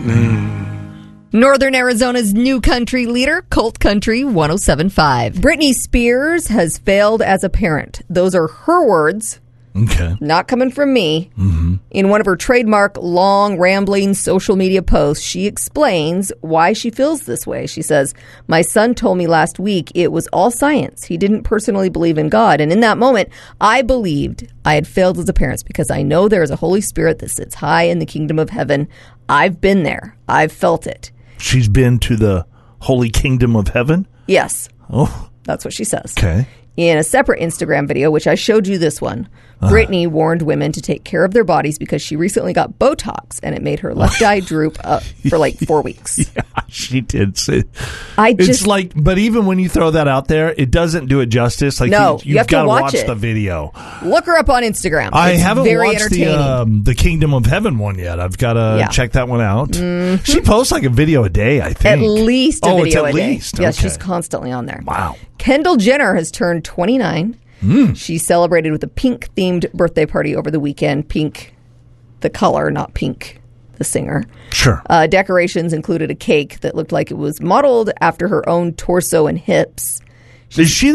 Northern Arizona's new country leader, Cult Country 107.5. Britney Spears has failed as a parent. Those are her words. Okay. Not coming from me. Mm-hmm. In one of her trademark long, rambling social media posts, she explains why she feels this way. She says, "My son told me last week it was all science. He didn't personally believe in God. And in that moment, I believed I had failed as a parent because I know there is a Holy Spirit that sits high in the kingdom of heaven. I've been there. I've felt it." She's been to the holy kingdom of heaven? Yes. Oh. That's what she says. Okay. In a separate Instagram video, which I showed you this one, Britney warned women to take care of their bodies because she recently got Botox and it made her left eye droop up for like 4 weeks. Yeah, she did. But even when you throw that out there, it doesn't do it justice. Like, no, you've have got to watch it. The video. Look her up on Instagram. I it's haven't very watched the Kingdom of Heaven one yet. I've got to check that one out. Mm-hmm. She posts like a video a day, I think. At least a video a day. Least. Yes, okay. she's constantly on there. Wow. Kendall Jenner has turned 29. She celebrated with a pink-themed birthday party over the weekend. Pink, the color, not Pink, the singer. Sure. Decorations included a cake that looked like it was modeled after her own torso and hips. Is she